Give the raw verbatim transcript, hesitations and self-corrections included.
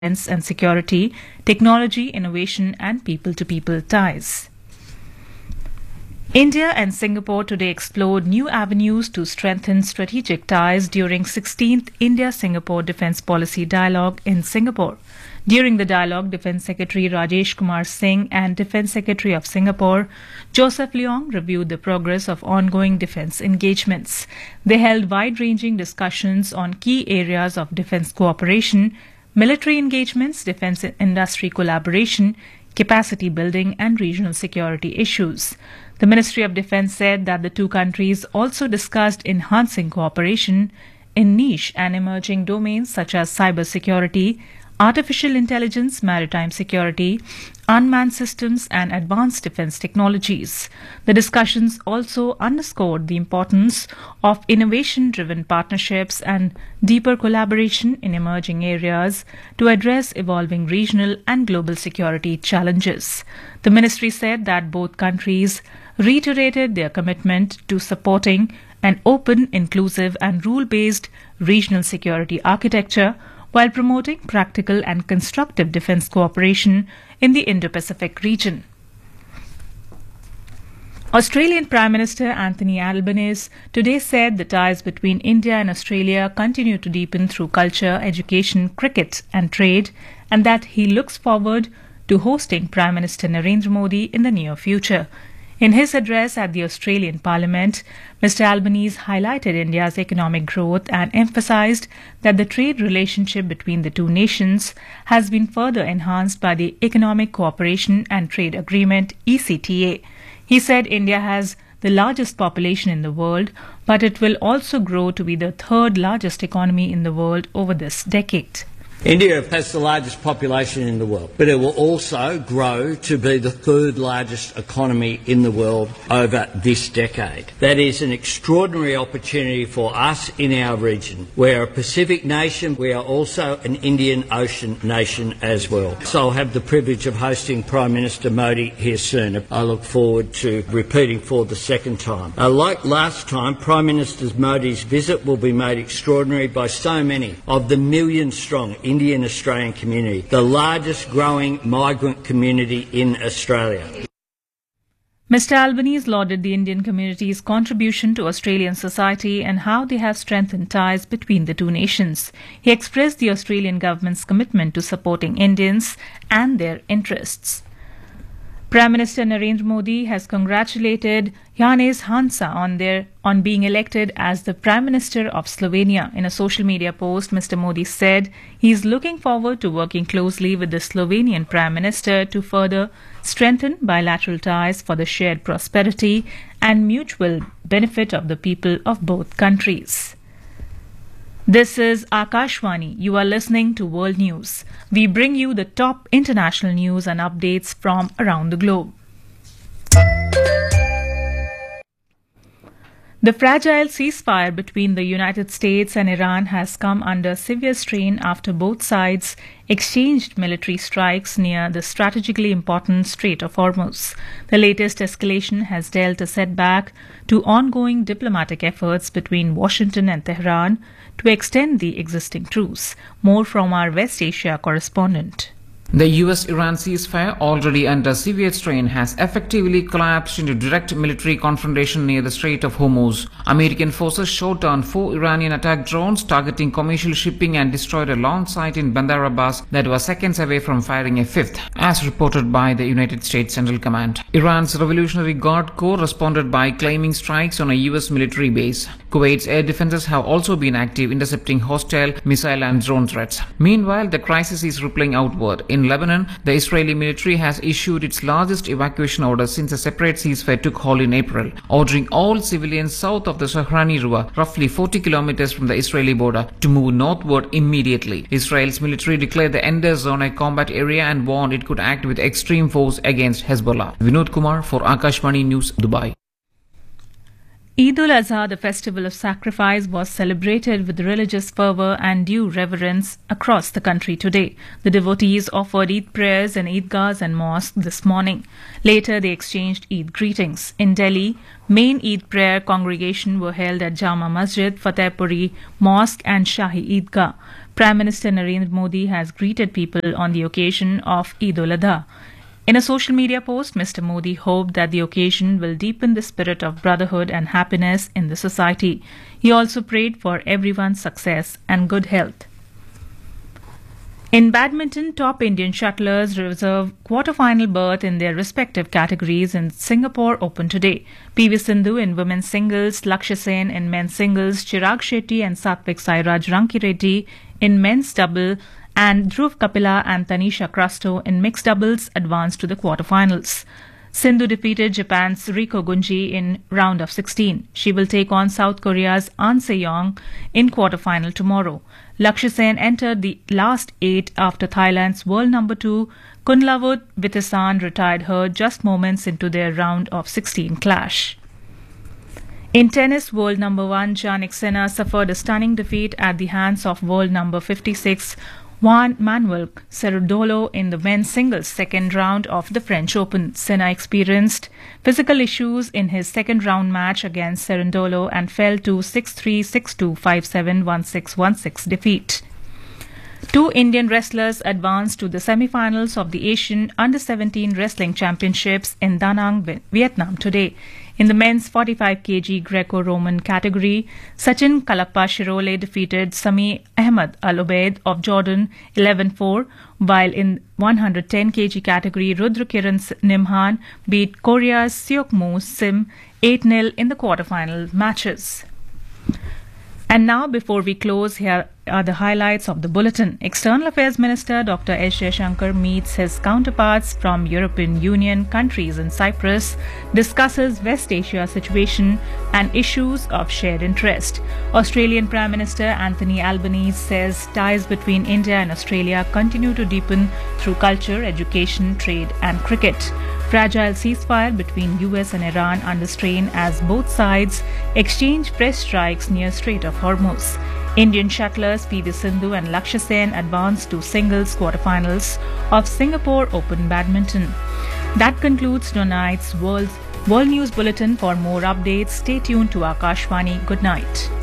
defense and security, technology, innovation, and people-to-people ties. India and Singapore today explored new avenues to strengthen strategic ties during sixteenth India-Singapore Defence Policy Dialogue in Singapore. During the dialogue, Defence Secretary Rajesh Kumar Singh and Defence Secretary of Singapore, Joseph Leong, reviewed the progress of ongoing defence engagements. They held wide-ranging discussions on key areas of defence cooperation, military engagements, defence industry collaboration, capacity building, and regional security issues. The Ministry of Defence said that the two countries also discussed enhancing cooperation in niche and emerging domains such as cybersecurity, artificial intelligence, maritime security, unmanned systems, and advanced defence technologies. The discussions also underscored the importance of innovation-driven partnerships and deeper collaboration in emerging areas to address evolving regional and global security challenges. The ministry said that both countries reiterated their commitment to supporting an open, inclusive, and rule-based regional security architecture while promoting practical and constructive defence cooperation in the Indo-Pacific region. Australian Prime Minister Anthony Albanese today said the ties between India and Australia continue to deepen through culture, education, cricket, and trade, and that he looks forward to hosting Prime Minister Narendra Modi in the near future. In his address at the Australian Parliament, Mister Albanese highlighted India's economic growth and emphasised that the trade relationship between the two nations has been further enhanced by the Economic Cooperation and Trade Agreement E C T A. He said India has the largest population in the world, but it will also grow to be the third largest economy in the world over this decade. India has the largest population in the world, but it will also grow to be the third largest economy in the world over this decade. That is an extraordinary opportunity for us in our region. We're a Pacific nation. We are also an Indian Ocean nation as well. So I'll have the privilege of hosting Prime Minister Modi here soon. I look forward to repeating for the second time. Uh, like last time, Prime Minister Modi's visit will be made extraordinary by so many of the million-strong Indian Australian community, the largest growing migrant community in Australia. Mister Albanese lauded the Indian community's contribution to Australian society and how they have strengthened ties between the two nations. He expressed the Australian government's commitment to supporting Indians and their interests. Prime Minister Narendra Modi has congratulated Janez Janša on their on being elected as the Prime Minister of Slovenia. In a social media post, Mister Modi said he is looking forward to working closely with the Slovenian Prime Minister to further strengthen bilateral ties for the shared prosperity and mutual benefit of the people of both countries. This is Akashvani. You are listening to World News. We bring you the top international news and updates from around the globe. The fragile ceasefire between the United States and Iran has come under severe strain after both sides exchanged military strikes near the strategically important Strait of Hormuz. The latest escalation has dealt a setback to ongoing diplomatic efforts between Washington and Tehran to extend the existing truce. More from our West Asia correspondent. The U S Iran ceasefire, already under severe strain, has effectively collapsed into direct military confrontation near the Strait of Hormuz. American forces shot down four Iranian attack drones targeting commercial shipping and destroyed a launch site in Bandar Abbas that was seconds away from firing a fifth, as reported by the United States Central Command. Iran's Revolutionary Guard Corps responded by claiming strikes on a U S military base. Kuwait's air defenses have also been active, intercepting hostile missile and drone threats. Meanwhile, the crisis is rippling outward. In Lebanon, the Israeli military has issued its largest evacuation order since a separate ceasefire took hold in April, ordering all civilians south of the Shahrani River, roughly forty kilometers from the Israeli border, to move northward immediately. Israel's military declared the Ender zone a combat area and warned it could act with extreme force against Hezbollah. Vinod Kumar for Akashvani News, Dubai. Eid ul-Azha, the festival of sacrifice, was celebrated with religious fervour and due reverence across the country today. The devotees offered Eid prayers in Eidgahs and mosques this morning. Later, they exchanged Eid greetings. In Delhi, main Eid prayer congregation were held at Jama Masjid, Fatehpuri Mosque and Shahi Eidgah. Prime Minister Narendra Modi has greeted people on the occasion of Eid ul-Adha. In a social media post, Mister Modi hoped that the occasion will deepen the spirit of brotherhood and happiness in the society. He also prayed for everyone's success and good health. In badminton, top Indian shuttlers reserve quarter-final berth in their respective categories in Singapore Open today. P V Sindhu in women's singles, Lakshya Sen in men's singles, Chirag Shetty and Satvik Sairaj Rankireddy in men's double, and Dhruv Kapila and Tanisha Crusto in mixed doubles advanced to the quarterfinals. Sindhu defeated Japan's Riko Gunji in round of sixteen. She will take on South Korea's An Se-young in quarterfinal tomorrow. Lakshya Sen entered the last eight after Thailand's world number two Kunlavut Vitisan retired her just moments into their round of sixteen clash. In tennis, world number one Jannik Sinner suffered a stunning defeat at the hands of world number fifty-six Juan Manuel Cerundolo in the men's singles second round of the French Open. Sinner experienced physical issues in his second round match against Cerundolo and fell to six three, six two, five seven, one six, one six defeat. Two Indian wrestlers advanced to the semi-finals of the Asian Under seventeen Wrestling Championships in Da Nang, Vietnam today. In the men's forty-five kilogram Greco-Roman category, Sachin Kalappa Shirole defeated Sami Ahmed Al Obeid of Jordan eleven four, while in one hundred ten kilogram category, Rudra Kiran Nimhan beat Korea's Seok Moo Sim eight nil in the quarterfinal matches. And now, before we close, here are the highlights of the bulletin. External Affairs Minister Doctor S. Jaishankar meets his counterparts from European Union countries in Cyprus, discusses West Asia situation and issues of shared interest. Australian Prime Minister Anthony Albanese says ties between India and Australia continue to deepen through culture, education, trade and cricket. Fragile ceasefire between U S and Iran under strain as both sides exchange fresh strikes near Strait of Hormuz. Indian shuttlers P V Sindhu and Lakshya Sen advanced to singles quarterfinals of Singapore Open Badminton. That concludes tonight's World, World News Bulletin. For more updates, stay tuned to Akashvani. Good night.